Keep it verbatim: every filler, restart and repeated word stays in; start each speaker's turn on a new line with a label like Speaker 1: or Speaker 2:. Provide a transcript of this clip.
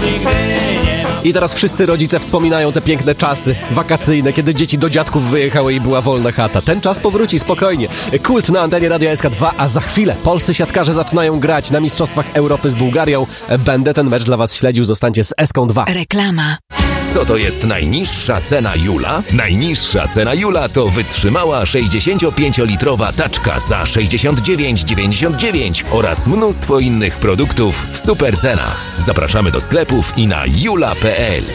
Speaker 1: I teraz wszyscy rodzice wspominają te piękne czasy wakacyjne, kiedy dzieci do dziadków wyjechały i była wolna chata. Ten czas powróci spokojnie. Kult na antenie Radia S K dwa, a za chwilę polscy siatkarze zaczynają grać na Mistrzostwach Europy z Bułgarią. Będę ten mecz dla was śledził, zostańcie z S K dwa.
Speaker 2: Reklama.
Speaker 3: Co to jest najniższa cena Jula? Najniższa cena Jula to wytrzymała sześćdziesięciopięciolitrowa taczka za sześćdziesiąt dziewięć dziewięćdziesiąt dziewięć oraz mnóstwo innych produktów w super cenach. Zapraszamy do sklepów i na jula kropka p l.